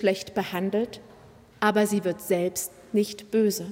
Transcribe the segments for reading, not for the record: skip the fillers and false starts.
schlecht behandelt, aber sie wird selbst nicht böse.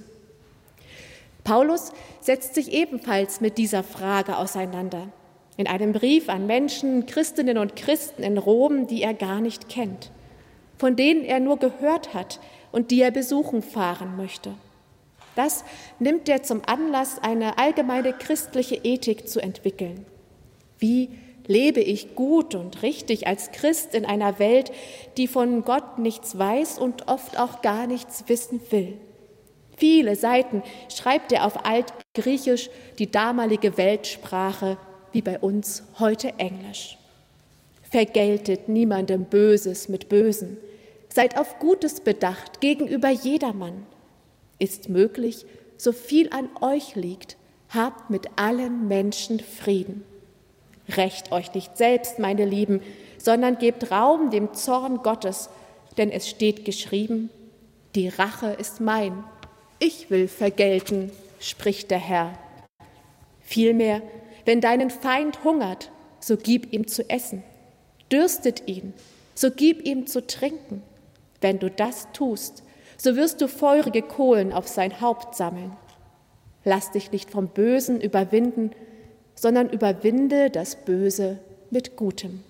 Paulus setzt sich ebenfalls mit dieser Frage auseinander. In einem Brief an Menschen, Christinnen und Christen in Rom, die er gar nicht kennt, von denen er nur gehört hat und die er besuchen fahren möchte. Das nimmt er zum Anlass, eine allgemeine christliche Ethik zu entwickeln. Wie lebe ich gut und richtig als Christ in einer Welt, die von Gott nichts weiß und oft auch gar nichts wissen will? Viele Seiten schreibt er auf Altgriechisch, die damalige Weltsprache, wie bei uns heute Englisch. Vergeltet niemandem Böses mit Bösen. Seid auf Gutes bedacht gegenüber jedermann. Ist möglich, so viel an euch liegt, habt mit allen Menschen Frieden. Rächt euch nicht selbst, meine Lieben, sondern gebt Raum dem Zorn Gottes, denn es steht geschrieben, die Rache ist mein, ich will vergelten, spricht der Herr. Vielmehr, wenn deinen Feind hungert, so gib ihm zu essen, dürstet ihn, so gib ihm zu trinken. Wenn du das tust, so wirst du feurige Kohlen auf sein Haupt sammeln. Lass dich nicht vom Bösen überwinden, sondern überwinde das Böse mit Gutem.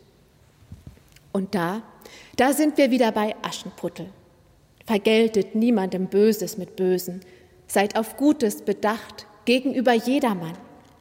Und da sind wir wieder bei Aschenputtel. Vergeltet niemandem Böses mit Bösen, seid auf Gutes bedacht gegenüber jedermann.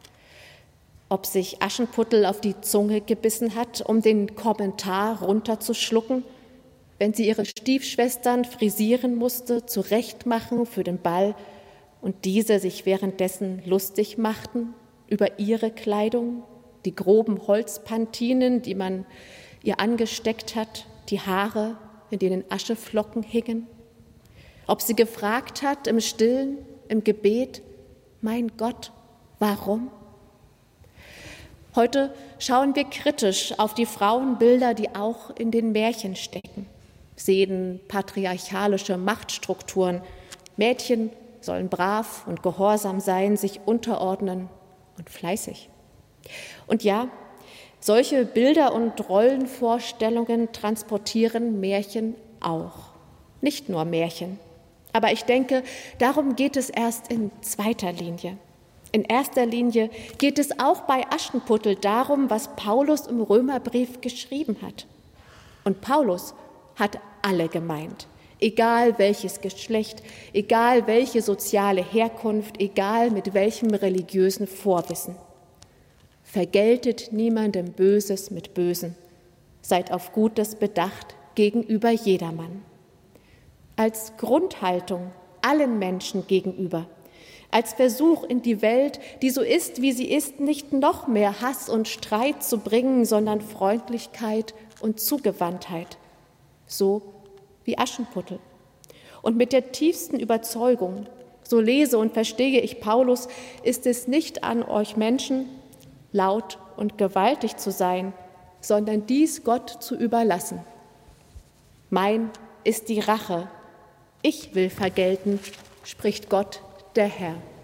Ob sich Aschenputtel auf die Zunge gebissen hat, um den Kommentar runterzuschlucken, wenn sie ihre Stiefschwestern frisieren musste, zurechtmachen für den Ball und diese sich währenddessen lustig machten über ihre Kleidung, die groben Holzpantinen, die man ihr angesteckt hat, die Haare, in denen Ascheflocken hingen. Ob sie gefragt hat im Stillen, im Gebet, mein Gott, warum? Heute schauen wir kritisch auf die Frauenbilder, die auch in den Märchen stecken, sehen patriarchalische Machtstrukturen. Mädchen sollen brav und gehorsam sein, sich unterordnen und fleißig. Und ja, solche Bilder und Rollenvorstellungen transportieren Märchen auch. Nicht nur Märchen. Aber ich denke, darum geht es erst in zweiter Linie. In erster Linie geht es auch bei Aschenputtel darum, was Paulus im Römerbrief geschrieben hat. Und Paulus hat alle gemeint, egal welches Geschlecht, egal welche soziale Herkunft, egal mit welchem religiösen Vorwissen. Vergeltet niemandem Böses mit Bösen, seid auf Gutes bedacht gegenüber jedermann. Als Grundhaltung allen Menschen gegenüber, als Versuch in die Welt, die so ist, wie sie ist, nicht noch mehr Hass und Streit zu bringen, sondern Freundlichkeit und Zugewandtheit, so wie Aschenputtel. Und mit der tiefsten Überzeugung, so lese und verstehe ich Paulus, ist es nicht an euch Menschen, laut und gewaltig zu sein, sondern dies Gott zu überlassen. Mein ist die Rache, ich will vergelten, spricht Gott, der Herr.